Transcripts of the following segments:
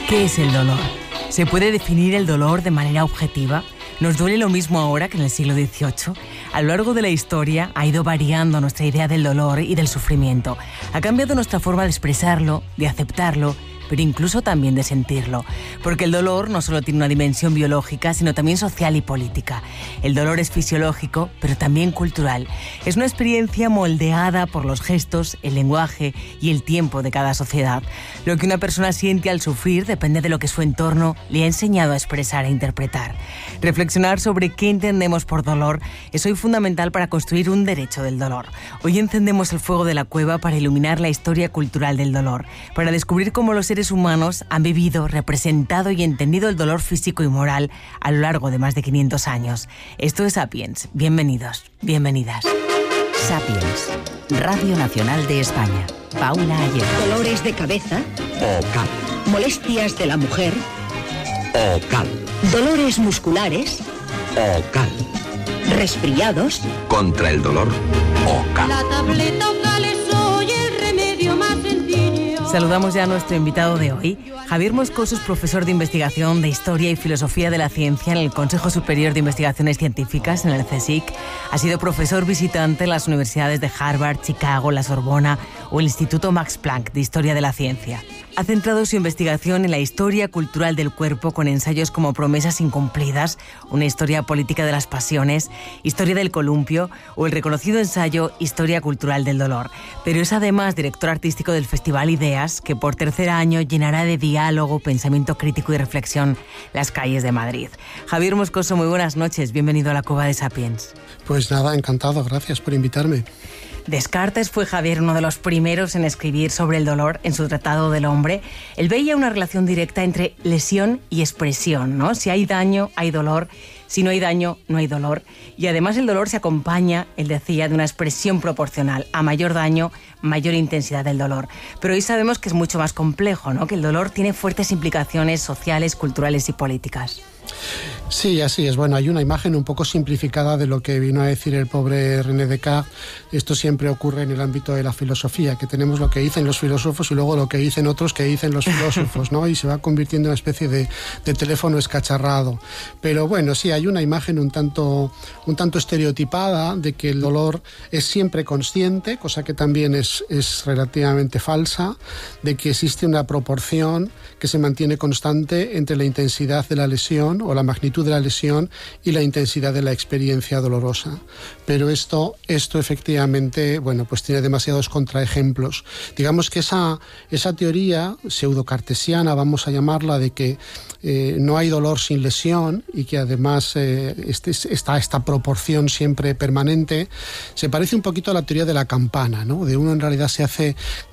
¿Qué es el dolor? ¿Se puede definir el dolor de manera objetiva? ¿Nos duele lo mismo ahora que en el siglo XVIII? A lo largo de la historia ha ido variando nuestra idea del dolor y del sufrimiento. Ha cambiado nuestra forma de expresarlo, de aceptarlo, pero incluso también de sentirlo. Porque el dolor no solo tiene una dimensión biológica, sino también social y política. El dolor es fisiológico, pero también cultural. Es una experiencia moldeada por los gestos, el lenguaje y el tiempo de cada sociedad. Lo que una persona siente al sufrir depende de lo que su entorno le ha enseñado a expresar e interpretar. Reflexionar sobre qué entendemos por dolor es hoy fundamental para construir un derecho del dolor. Hoy encendemos el fuego de la cueva para iluminar la historia cultural del dolor, para descubrir cómo los seres humanos han vivido, representado y entendido el dolor físico y moral a lo largo de más de 500 años. Esto es Sapiens. Bienvenidos, bienvenidas. Sapiens, Radio Nacional de España. Paula Ayer. Dolores de cabeza. OCAL. Molestias de la mujer. OCAL. Dolores musculares. OCAL. Resfriados. Contra el dolor, OCAL. La tableta OCAL es hoy el remedio más sencillo. Saludamos ya a nuestro invitado de hoy. Javier Moscoso es profesor de investigación de Historia y Filosofía de la Ciencia en el Consejo Superior de Investigaciones Científicas, en el CSIC. Ha sido profesor visitante en las universidades de Harvard, Chicago, la Sorbona o el Instituto Max Planck de Historia de la Ciencia. Ha centrado su investigación en la historia cultural del cuerpo con ensayos como Promesas incumplidas, una historia política de las pasiones, Historia del columpio o el reconocido ensayo Historia cultural del dolor. Pero es además director artístico del Festival Ideas, que por tercer año llenará de diálogo, pensamiento crítico y reflexión las calles de Madrid. Javier Moscoso, muy buenas noches. Bienvenido a la Cueva de Sapiens. Pues nada, encantado. Gracias por invitarme. Descartes fue, Javier, uno de los primeros en escribir sobre el dolor en su Tratado del Hombre. Él veía una relación directa entre lesión y expresión, ¿no? Si hay daño, hay dolor. Si no hay daño, no hay dolor. Y además el dolor se acompaña, él decía, de una expresión proporcional. A mayor daño, mayor intensidad del dolor. Pero hoy sabemos que es mucho más complejo, ¿no? Que el dolor tiene fuertes implicaciones sociales, culturales y políticas. Sí, así es. Bueno, hay una imagen un poco simplificada de lo que vino a decir el pobre René Descartes. Esto siempre ocurre en el ámbito de la filosofía, que tenemos lo que dicen los filósofos y luego lo que dicen otros que dicen los filósofos, ¿no? Y se va convirtiendo en una especie de teléfono escacharrado. Pero bueno, sí, hay una imagen un tanto estereotipada de que el dolor es siempre consciente, cosa que también es relativamente falsa, de que existe una proporción que se mantiene constante entre la intensidad de la lesión o la magnitud de la lesión y la intensidad de la experiencia dolorosa. Pero esto efectivamente, bueno, pues tiene demasiados contraejemplos. Digamos que esa teoría pseudocartesiana, vamos a llamarla, de que no hay dolor sin lesión y que además está esta proporción siempre permanente, se parece un poquito a la teoría de la campana, ¿no? De uno en realidad se hace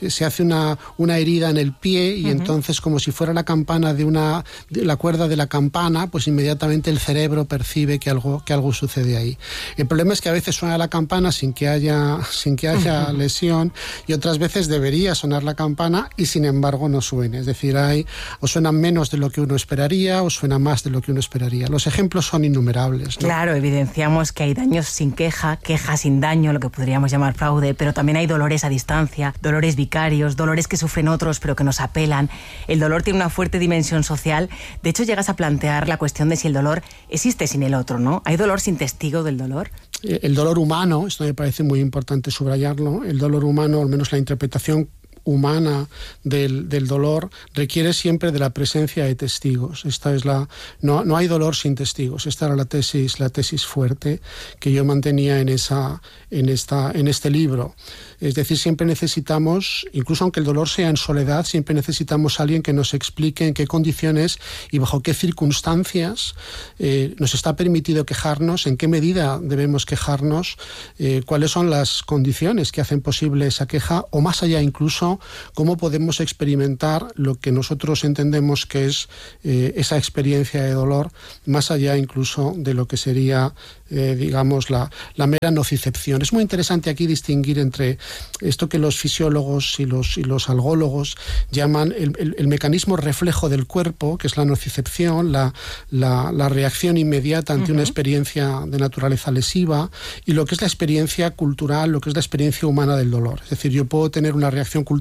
una herida en el pie y entonces, como si fuera la campana de la cuerda de la campana, pues inmediatamente el cerebro percibe que algo sucede ahí. El problema es que a veces suena la campana sin que haya lesión, y otras veces debería sonar la campana y sin embargo no suene. Es decir, o suena menos de lo que uno esperaría o suena más de lo que uno esperaría. Los ejemplos son innumerables, ¿no? Claro, evidenciamos que hay daños sin queja sin daño, lo que podríamos llamar fraude, pero también hay dolores a distancia, dolores vicarios, dolores que sufren otros pero que nos apelan. El dolor tiene una fuerte dimensión social. De hecho, llegas a plantear la cuestión de si el dolor existe sin el otro, ¿no? ¿Hay dolor sin testigo del dolor? El dolor humano, esto me parece muy importante subrayarlo, el dolor humano, al menos la interpretación humana del dolor, requiere siempre de la presencia de testigos. No hay dolor sin testigos. Esta era la tesis fuerte que yo mantenía en este libro. Es decir, siempre necesitamos, incluso aunque el dolor sea en soledad, siempre necesitamos a alguien que nos explique en qué condiciones y bajo qué circunstancias nos está permitido quejarnos, en qué medida debemos quejarnos, cuáles son las condiciones que hacen posible esa queja, o más allá incluso, cómo podemos experimentar lo que nosotros entendemos que es esa experiencia de dolor, más allá incluso de lo que sería digamos, la mera nocicepción. Es muy interesante aquí distinguir entre esto que los fisiólogos y los algólogos llaman el mecanismo reflejo del cuerpo, que es la nocicepción, la reacción inmediata ante una experiencia de naturaleza lesiva, y lo que es la experiencia cultural, lo que es la experiencia humana del dolor. Es decir, yo puedo tener una reacción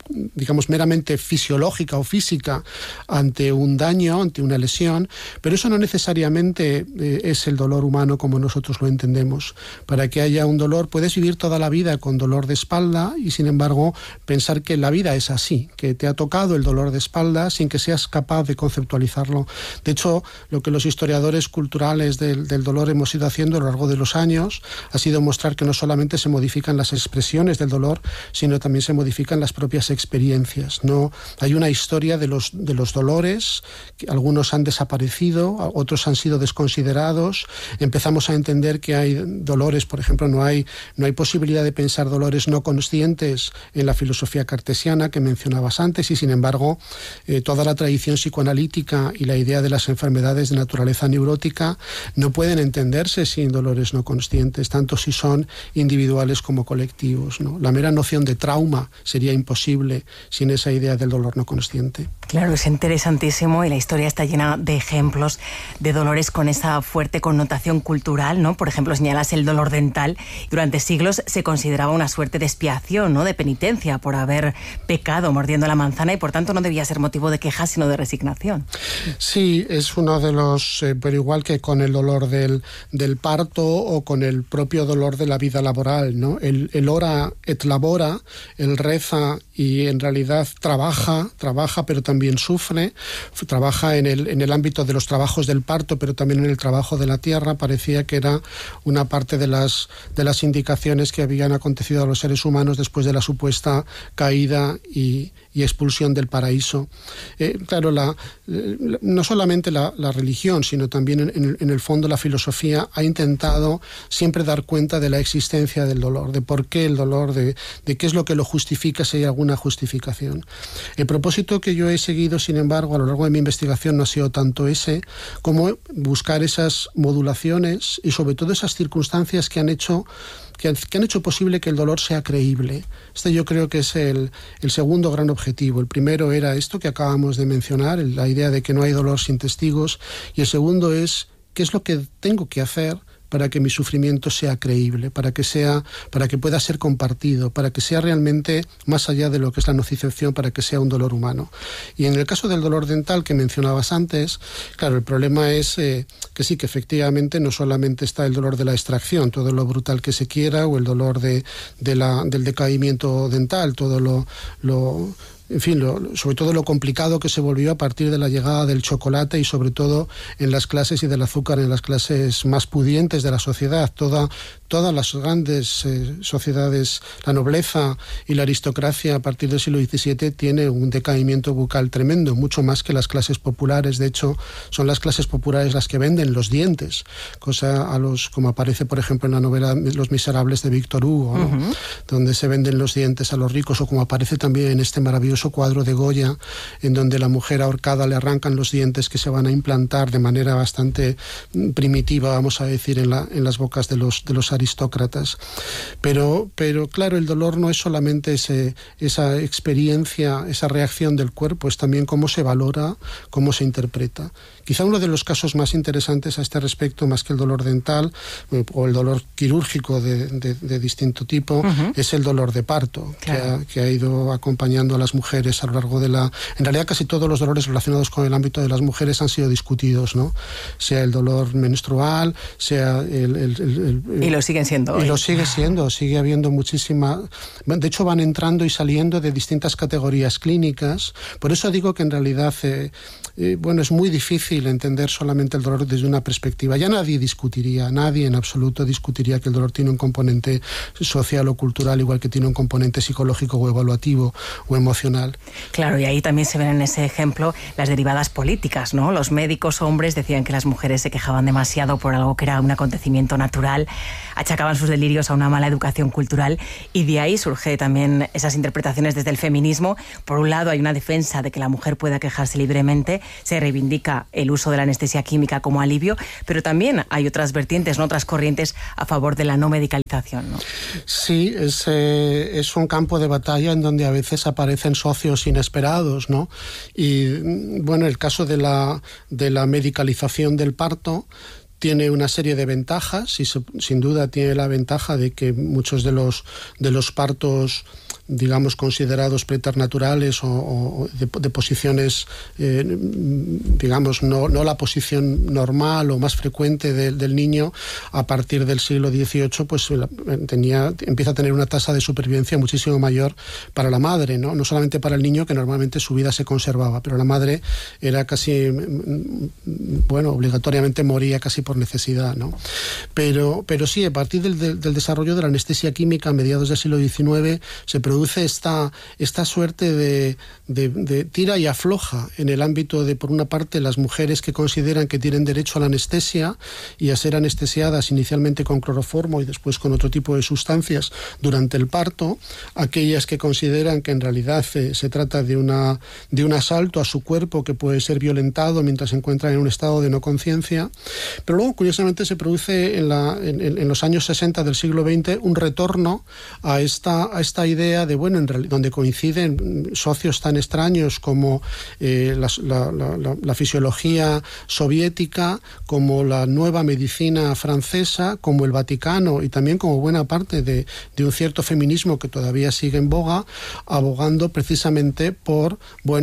digamos, meramente fisiológica o física ante un daño, ante una lesión, pero eso no necesariamente es el dolor humano como nosotros lo entendemos. Para que haya un dolor, puedes vivir toda la vida con dolor de espalda y, sin embargo, pensar que la vida es así, que te ha tocado el dolor de espalda sin que seas capaz de conceptualizarlo. De hecho, lo que los historiadores culturales del dolor hemos ido haciendo a lo largo de los años ha sido mostrar que no solamente se modifican las expresiones del dolor, sino también se modifican las propias experiencias. No hay una historia de los dolores, que algunos han desaparecido, otros han sido desconsiderados. Empezamos a entender que hay dolores, por ejemplo, no hay posibilidad de pensar dolores no conscientes en la filosofía cartesiana que mencionabas antes, y sin embargo toda la tradición psicoanalítica y la idea de las enfermedades de naturaleza neurótica no pueden entenderse sin dolores no conscientes, tanto si son individuales como colectivos, ¿no? La mera noción de trauma sería imposible sin esa idea del dolor no consciente. Claro, es interesantísimo y la historia está llena de ejemplos de dolores con esa fuerte connotación cultural, ¿no? Por ejemplo, señalas el dolor dental. Durante siglos se consideraba una suerte de expiación, ¿no? De penitencia por haber pecado mordiendo la manzana, y por tanto no debía ser motivo de queja sino de resignación. Sí, es uno de los, pero igual que con el dolor del parto o con el propio dolor de la vida laboral, ¿no? El ora et labora, el reza y en realidad trabaja, pero también sufre, trabaja en el ámbito de los trabajos del parto, pero también en el trabajo de la tierra. Parecía que era una parte de las indicaciones que habían acontecido a los seres humanos después de la supuesta caída y expulsión del paraíso. Claro, no solamente la religión, sino también en el fondo la filosofía ha intentado siempre dar cuenta de la existencia del dolor, de por qué el dolor, de qué es lo que lo justifica, si hay alguna justificación. El propósito que yo he seguido, sin embargo, a lo largo de mi investigación no ha sido tanto ese, como buscar esas modulaciones y sobre todo esas circunstancias que han hecho posible que el dolor sea creíble. Este yo creo que es el segundo gran objetivo. El primero era esto que acabamos de mencionar, la idea de que no hay dolor sin testigos, y el segundo es qué es lo que tengo que hacer para que mi sufrimiento sea creíble, para que pueda ser compartido, para que sea realmente más allá de lo que es la nocicepción, para que sea un dolor humano. Y en el caso del dolor dental que mencionabas antes, claro, el problema es que sí, que efectivamente no solamente está el dolor de la extracción, todo lo brutal que se quiera, o el dolor del decaimiento dental, todo en fin, sobre todo lo complicado que se volvió a partir de la llegada del chocolate y sobre todo en las clases y del azúcar en las clases más pudientes de la sociedad. Todas las grandes sociedades, la nobleza y la aristocracia a partir del siglo XVII tiene un decaimiento bucal tremendo, mucho más que las clases populares. De hecho, son las clases populares las que venden los dientes, cosa como aparece, por ejemplo, en la novela Los Miserables de Víctor Hugo, ¿no? Donde se venden los dientes a los ricos, o como aparece también en este maravilloso cuadro de Goya, en donde la mujer ahorcada le arrancan los dientes que se van a implantar de manera bastante primitiva, vamos a decir, en las bocas de los aristócratas. Pero claro, el dolor no es solamente esa experiencia, esa reacción del cuerpo, es también cómo se valora, cómo se interpreta. Quizá uno de los casos más interesantes a este respecto, más que el dolor dental o el dolor quirúrgico de distinto tipo, es el dolor de parto, claro, que ha ido acompañando a las mujeres a lo largo de en realidad casi todos los dolores relacionados con el ámbito de las mujeres han sido discutidos, ¿no? Sea el dolor menstrual, sea y lo siguen siendo hoy. Y lo sigue siendo, sigue habiendo muchísima. De hecho, van entrando y saliendo de distintas categorías clínicas. Por eso digo que en realidad es muy difícil entender solamente el dolor desde una perspectiva. Ya nadie en absoluto discutiría que el dolor tiene un componente social o cultural, igual que tiene un componente psicológico o evaluativo o emocional. Claro, y ahí también se ven en ese ejemplo las derivadas políticas, ¿no? Los médicos hombres decían que las mujeres se quejaban demasiado por algo que era un acontecimiento natural, achacaban sus delirios a una mala educación cultural, y de ahí surge también esas interpretaciones desde el feminismo. Por un lado hay una defensa de que la mujer pueda quejarse libremente, se reivindica el uso de la anestesia química como alivio, pero también hay otras vertientes, ¿no? Otras corrientes a favor de la no medicalización, ¿no? Sí, es un campo de batalla en donde a veces aparecen socios inesperados, ¿no? Y bueno, el caso de la medicalización del parto tiene una serie de ventajas y sin duda tiene la ventaja de que muchos de los partos digamos, considerados preternaturales o de posiciones, digamos, no la posición normal o más frecuente del niño, a partir del siglo XVIII, pues empieza a tener una tasa de supervivencia muchísimo mayor para la madre, ¿no? No solamente para el niño, que normalmente su vida se conservaba, pero la madre era casi, obligatoriamente moría casi por necesidad, ¿no? Pero sí, a partir del desarrollo de la anestesia química a mediados del siglo XIX se produce esta suerte de tira y afloja en el ámbito de, por una parte, las mujeres que consideran que tienen derecho a la anestesia y a ser anestesiadas inicialmente con cloroformo y después con otro tipo de sustancias durante el parto, aquellas que consideran que en realidad se trata de un asalto a su cuerpo que puede ser violentado mientras se encuentran en un estado de no conciencia. Pero luego, curiosamente, se produce en los años 60 del siglo XX un retorno a esta idea de, donde coinciden socios tan extraños como la fisiología soviética, como la nueva medicina francesa, como el Vaticano y también como buena parte de un cierto feminismo que todavía sigue en boga, abogando precisamente por,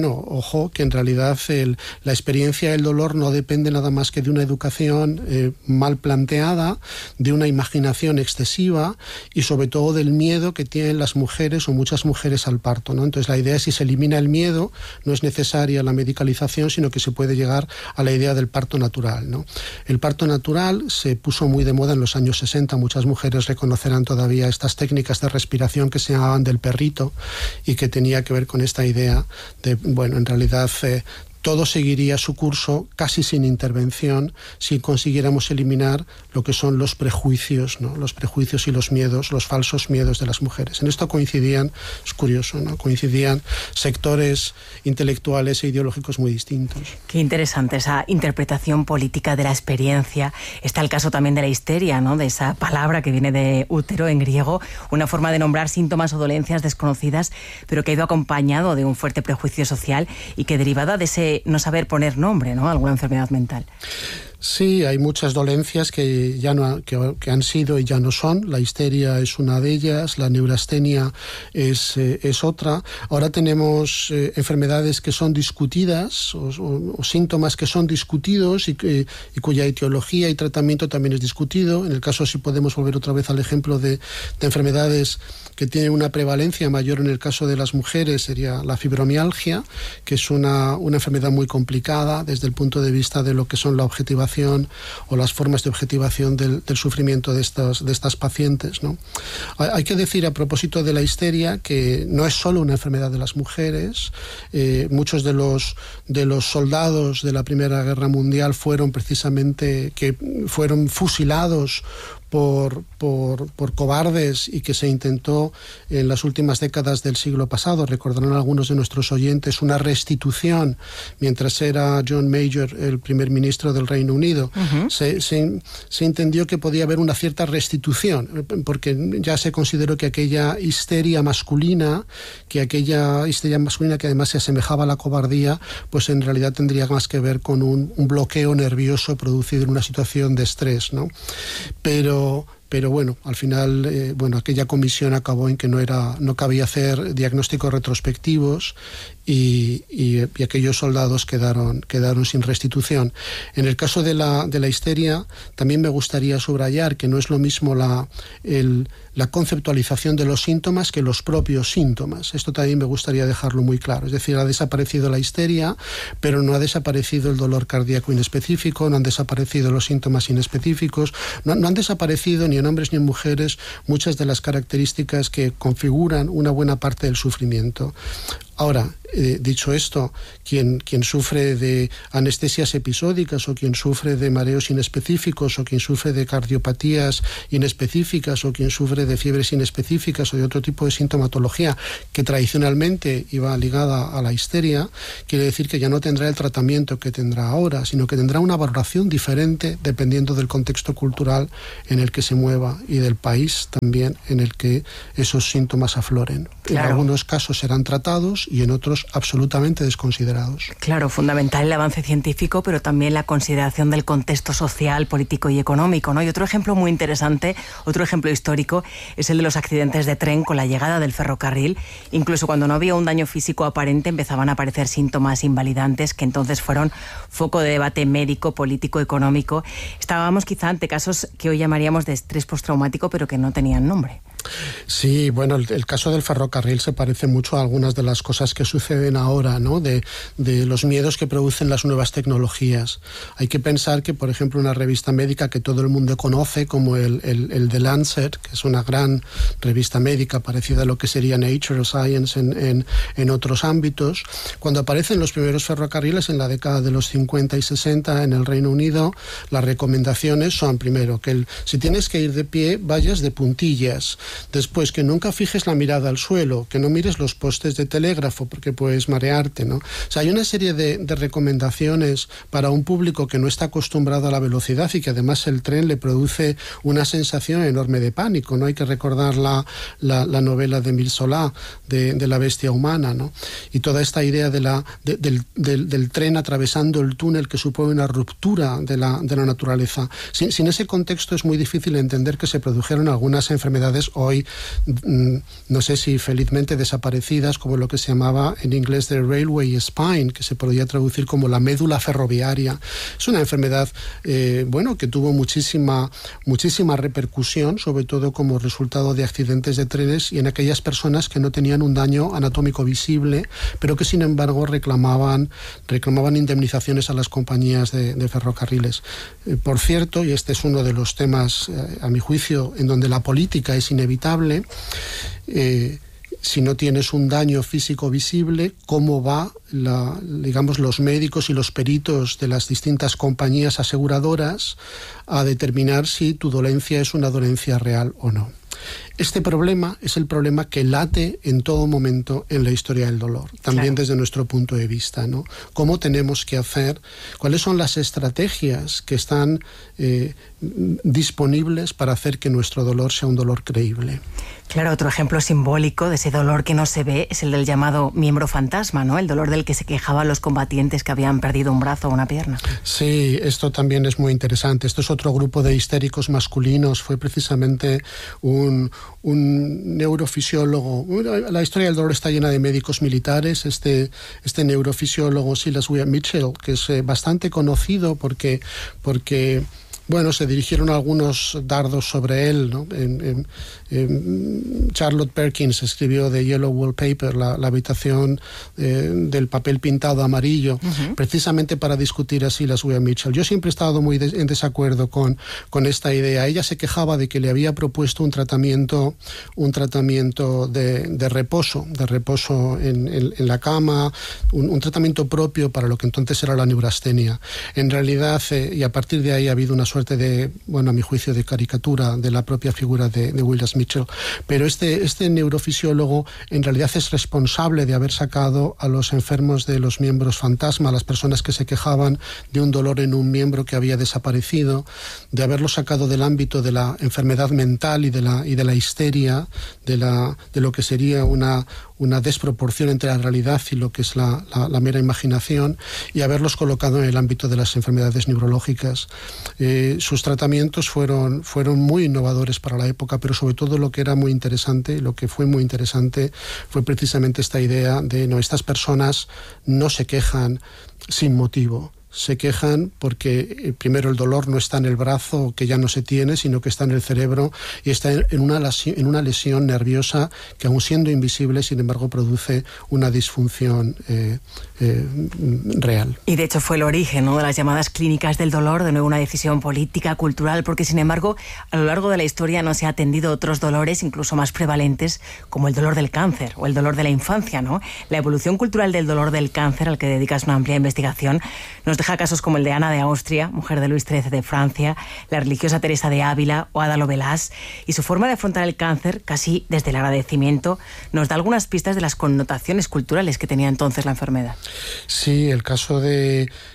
que en realidad la experiencia del dolor no depende nada más que de una educación mal planteada, de una imaginación excesiva y sobre todo del miedo que tienen las mujeres o muchas mujeres al parto, ¿no? Entonces la idea es, si se elimina el miedo, no es necesaria la medicalización, sino que se puede llegar a la idea del parto natural, ¿no? El parto natural se puso muy de moda en los años 60. Muchas mujeres reconocerán todavía estas técnicas de respiración que se llamaban del perrito y que tenía que ver con esta idea de, en realidad todo seguiría su curso casi sin intervención si consiguiéramos eliminar lo que son los prejuicios, ¿no? Los prejuicios y los miedos, los falsos miedos de las mujeres. En esto coincidían, es curioso, ¿no? Coincidían sectores intelectuales e ideológicos muy distintos. Qué interesante esa interpretación política de la experiencia. Está el caso también de la histeria, ¿no? De esa palabra que viene de útero en griego, una forma de nombrar síntomas o dolencias desconocidas, pero que ha ido acompañado de un fuerte prejuicio social y que derivada de ese no saber poner nombre, ¿no?, a alguna enfermedad mental. Sí, hay muchas dolencias que que han sido y ya no son. La histeria es una de ellas, la neurastenia es otra. Ahora tenemos enfermedades que son discutidas o síntomas que son discutidos y cuya etiología y tratamiento también es discutido. En el caso, si podemos volver otra vez al ejemplo de enfermedades que tienen una prevalencia mayor en el caso de las mujeres, sería la fibromialgia, que es una enfermedad muy complicada desde el punto de vista de lo que son la objetivación o las formas de objetivación del sufrimiento de estas pacientes, ¿no? Hay que decir, a propósito de la histeria, que no es solo una enfermedad de las mujeres. Muchos de los soldados de la Primera Guerra Mundial fueron fusilados por cobardes y que se intentó en las últimas décadas del siglo pasado. Recordarán algunos de nuestros oyentes una restitución mientras era John Major el primer ministro del Reino Unido. Uh-huh. Se entendió que podía haber una cierta restitución porque ya se consideró que aquella histeria masculina que además se asemejaba a la cobardía, pues en realidad tendría más que ver con un bloqueo nervioso producido en una situación de estrés, ¿no? Pero bueno, al final, aquella comisión acabó en que no cabía hacer diagnósticos retrospectivos y aquellos soldados quedaron sin restitución. En el caso de la histeria, también me gustaría subrayar que no es lo mismo la conceptualización de los síntomas que los propios síntomas. Esto también me gustaría dejarlo muy claro. Es decir, ha desaparecido la histeria, pero no ha desaparecido el dolor cardíaco inespecífico, no han desaparecido los síntomas inespecíficos, no han desaparecido ni en hombres ni en mujeres muchas de las características que configuran una buena parte del sufrimiento. Ahora, dicho esto, quien sufre de anestesias episódicas o quien sufre de mareos inespecíficos o quien sufre de cardiopatías inespecíficas o quien sufre de fiebres inespecíficas o de otro tipo de sintomatología que tradicionalmente iba ligada a la histeria, quiere decir que ya no tendrá el tratamiento que tendrá ahora, sino que tendrá una valoración diferente dependiendo del contexto cultural en el que se mueva y del país también en el que esos síntomas afloren. Claro. En algunos casos serán tratados unos y en otros absolutamente desconsiderados. Claro, fundamental el avance científico, pero también la consideración del contexto social, político y económico, ¿no? Y otro ejemplo muy interesante, otro ejemplo histórico, es el de los accidentes de tren con la llegada del ferrocarril. Incluso cuando no había un daño físico aparente, empezaban a aparecer síntomas invalidantes que entonces fueron foco de debate médico, político, económico. Estábamos quizá ante casos que hoy llamaríamos de estrés postraumático, pero que no tenían nombre. Sí, bueno, el caso del ferrocarril se parece mucho a algunas de las cosas que suceden ahora, ¿no? De los miedos que producen las nuevas tecnologías. Hay que pensar que, por ejemplo, una revista médica que todo el mundo conoce, como el The Lancet, que es una gran revista médica parecida a lo que sería Nature o Science en otros ámbitos, cuando aparecen los primeros ferrocarriles en la década de los 50 y 60 en el Reino Unido, las recomendaciones son, primero, que si tienes que ir de pie, vayas de puntillas. Después, que nunca fijes la mirada al suelo, que no mires los postes de telégrafo porque puedes marearte, ¿no? O sea, hay una serie de recomendaciones para un público que no está acostumbrado a la velocidad y que además el tren le produce una sensación enorme de pánico, ¿no? Hay que recordar la novela de Émile Zola, de La bestia humana, ¿no? Y toda esta idea del tren atravesando el túnel que supone una ruptura de la naturaleza. Sin ese contexto es muy difícil entender que se produjeron algunas enfermedades hoy, no sé si felizmente desaparecidas, como lo que se llamaba en inglés the railway spine, que se podría traducir como la médula ferroviaria. Es una enfermedad, que tuvo muchísima repercusión, sobre todo como resultado de accidentes de trenes y en aquellas personas que no tenían un daño anatómico visible, pero que sin embargo reclamaban indemnizaciones a las compañías de ferrocarriles. Por cierto, y este es uno de los temas, a mi juicio, en donde la política es inevitable, si no tienes un daño físico visible, ¿cómo va los médicos y los peritos de las distintas compañías aseguradoras a determinar si tu dolencia es una dolencia real o no? Este problema es el problema que late en todo momento en la historia del dolor, también desde nuestro punto de vista, ¿no? ¿Cómo tenemos que hacer? ¿Cuáles son las estrategias que están disponibles para hacer que nuestro dolor sea un dolor creíble? Claro, otro ejemplo simbólico de ese dolor que no se ve es el del llamado miembro fantasma, ¿no? El dolor del que se quejaban los combatientes que habían perdido un brazo o una pierna. Sí, esto también es muy interesante. Esto es otro grupo de histéricos masculinos. Fue precisamente un neurofisiólogo. La historia del dolor está llena de médicos militares. Este neurofisiólogo Silas Wyatt Mitchell, que es bastante conocido porque se dirigieron algunos dardos sobre él, ¿no? Charlotte Perkins escribió The Yellow Wallpaper, la habitación del papel pintado amarillo, precisamente para discutir a Silas Wyatt Mitchell. Yo siempre he estado muy en desacuerdo con esta idea. Ella se quejaba de que le había propuesto un tratamiento de reposo en la cama, un tratamiento propio para lo que entonces era la neurastenia. En realidad, y a partir de ahí ha habido una suerte de, a mi juicio, de caricatura de la propia figura de Willis Mitchell. Pero este neurofisiólogo en realidad es responsable de haber sacado a los enfermos de los miembros fantasma, a las personas que se quejaban de un dolor en un miembro que había desaparecido, de haberlo sacado del ámbito de la enfermedad mental y de la histeria, de lo que sería una desproporción entre la realidad y lo que es la mera imaginación, y haberlos colocado en el ámbito de las enfermedades neurológicas. Sus tratamientos fueron muy innovadores para la época, pero sobre todo lo que era muy interesante, lo que fue muy interesante, fue precisamente esta idea de estas personas no se quejan sin motivo. Se quejan porque primero el dolor no está en el brazo que ya no se tiene, sino que está en el cerebro y está en una lesión nerviosa que, aun siendo invisible, sin embargo produce una disfunción real. Y de hecho fue el origen, ¿no?, de las llamadas clínicas del dolor, de nuevo una decisión política, cultural, porque sin embargo a lo largo de la historia no se ha atendido otros dolores incluso más prevalentes, como el dolor del cáncer o el dolor de la infancia, ¿no? La evolución cultural del dolor del cáncer, al que dedicas una amplia investigación, nos deja casos como el de Ana de Austria, mujer de Luis XIII de Francia, la religiosa Teresa de Ávila o Ada Lovelace, y su forma de afrontar el cáncer, casi desde el agradecimiento, nos da algunas pistas de las connotaciones culturales que tenía entonces la enfermedad. Sí, el caso de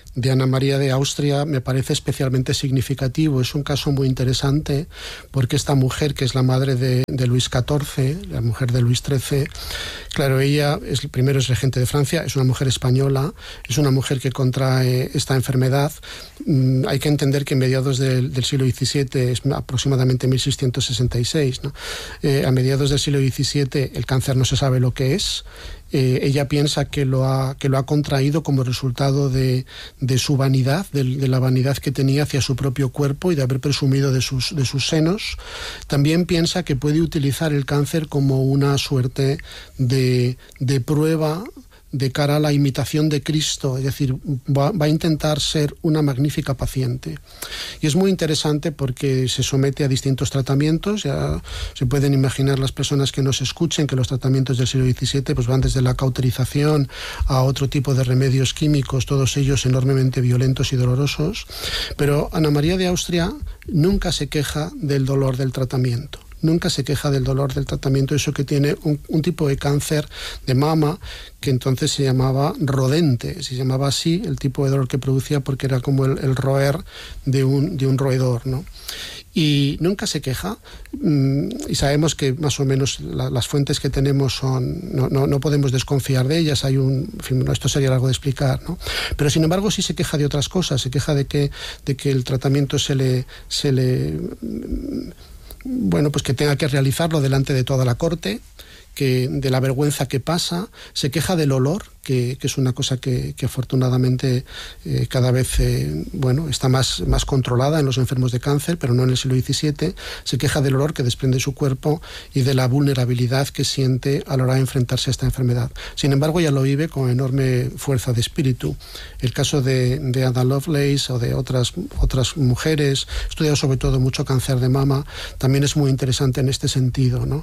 de Ana María de Austria me parece especialmente significativo. Es un caso muy interesante porque esta mujer, que es la madre de Luis XIV, la mujer de Luis XIII, claro, ella primero es regente de Francia, es una mujer española, es una mujer que contrae esta enfermedad. Hay que entender que en mediados del siglo XVII, es aproximadamente 1666, ¿no? A mediados del siglo XVII el cáncer no se sabe lo que es. Ella piensa que lo ha contraído como resultado de su vanidad, de la vanidad que tenía hacia su propio cuerpo y de haber presumido de sus senos. También piensa que puede utilizar el cáncer como una suerte de prueba de cara a la imitación de Cristo, es decir, va a intentar ser una magnífica paciente. Y es muy interesante porque se somete a distintos tratamientos. Ya se pueden imaginar las personas que nos escuchen que los tratamientos del siglo XVII pues van desde la cauterización a otro tipo de remedios químicos, todos ellos enormemente violentos y dolorosos. Pero Ana María de Austria nunca se queja del dolor del tratamiento. Nunca se queja del dolor del tratamiento, eso que tiene un tipo de cáncer de mama que entonces se llamaba rodente, se llamaba así el tipo de dolor que producía porque era como el roer de un roedor, ¿no? Y nunca se queja, y sabemos que más o menos las fuentes que tenemos son, no podemos desconfiar de ellas, esto sería algo de explicar, ¿no? Pero sin embargo sí se queja de otras cosas, se queja de que el tratamiento se le bueno, pues que tenga que realizarlo delante de toda la corte, que de la vergüenza que pasa, se queja del olor, que es una cosa que afortunadamente cada vez está más controlada en los enfermos de cáncer, pero no en el siglo XVII. Se queja del olor que desprende su cuerpo y de la vulnerabilidad que siente a la hora de enfrentarse a esta enfermedad. Sin embargo, ella lo vive con enorme fuerza de espíritu. El caso de Ada Lovelace o de otras mujeres, he estudiado sobre todo mucho cáncer de mama, también es muy interesante en este sentido, ¿no?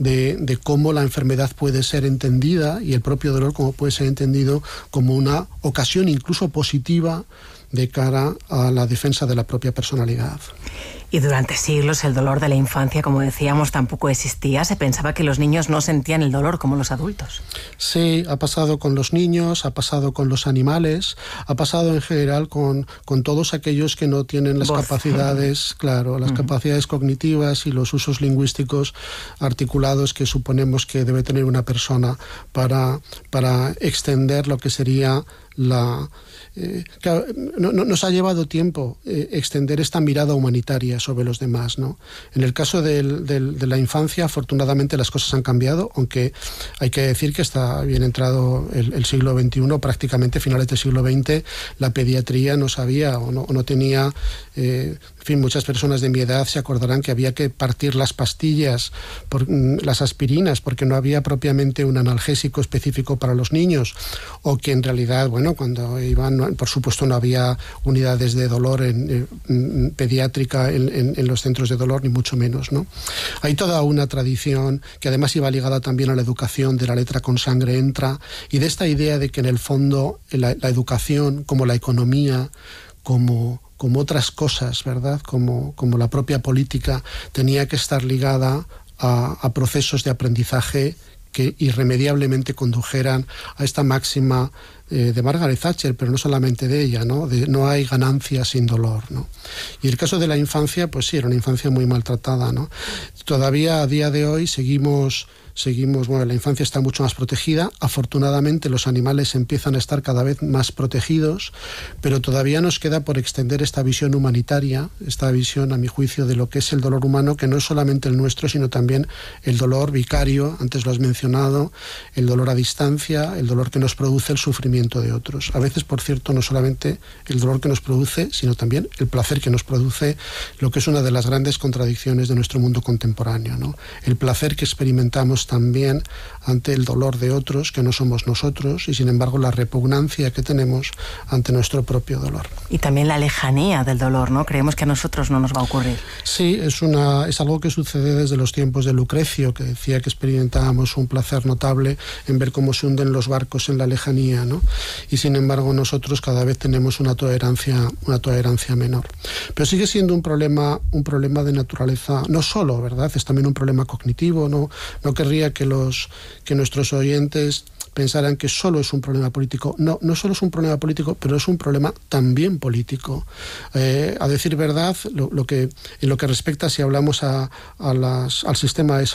De cómo la enfermedad puede ser entendida y el propio dolor como puede ser entendido como una ocasión incluso positiva de cara a la defensa de la propia personalidad. Y durante siglos el dolor de la infancia, como decíamos, tampoco existía. Se pensaba que los niños no sentían el dolor como los adultos. Sí, ha pasado con los niños, ha pasado con los animales, ha pasado en general con todos aquellos que no tienen las capacidades, claro, las capacidades cognitivas y los usos lingüísticos articulados que suponemos que debe tener una persona para extender lo que sería la... claro, nos ha llevado tiempo extender esta mirada humanitaria sobre los demás, ¿no? En el caso de la infancia, afortunadamente las cosas han cambiado, aunque hay que decir que está bien entrado el siglo XXI, prácticamente finales del siglo XX, la pediatría no sabía o no tenía... en fin, muchas personas de mi edad se acordarán que había que partir las pastillas, las aspirinas, porque no había propiamente un analgésico específico para los niños, o que en realidad, bueno, cuando iban, por supuesto no había unidades de dolor pediátrica en los centros de dolor, ni mucho menos, ¿no? Hay toda una tradición que además iba ligada también a la educación, de la letra con sangre entra, y de esta idea de que en el fondo la educación, como la economía, como otras cosas, ¿verdad? Como la propia política, tenía que estar ligada a procesos de aprendizaje que irremediablemente condujeran a esta máxima de Margaret Thatcher, pero no solamente de ella, ¿no? No hay ganancia sin dolor, ¿no? Y el caso de la infancia, pues sí, era una infancia muy maltratada, ¿no? Todavía a día de hoy seguimos, bueno, la infancia está mucho más protegida. Afortunadamente los animales empiezan a estar cada vez más protegidos, pero todavía nos queda por extender esta visión humanitaria, esta visión, a mi juicio, de lo que es el dolor humano, que no es solamente el nuestro, sino también el dolor vicario, antes lo has mencionado, el dolor a distancia, el dolor que nos produce el sufrimiento de otros. A veces, por cierto, no solamente el dolor que nos produce, sino también el placer que nos produce, lo que es una de las grandes contradicciones de nuestro mundo contemporáneo, ¿no? El placer que experimentamos también ante el dolor de otros que no somos nosotros, y sin embargo la repugnancia que tenemos ante nuestro propio dolor. Y también la lejanía del dolor, ¿no? Creemos que a nosotros no nos va a ocurrir. Sí, es algo que sucede desde los tiempos de Lucrecio, que decía que experimentábamos un placer notable en ver cómo se hunden los barcos en la lejanía, ¿no? Y sin embargo nosotros cada vez tenemos una tolerancia menor. Pero sigue siendo un problema de naturaleza, no solo, ¿verdad? Es también un problema cognitivo, no querría que nuestros oyentes pensaran que solo es un problema político. No, no solo es un problema político, pero es un problema también político. A decir verdad, en lo que respecta, si hablamos al sistema de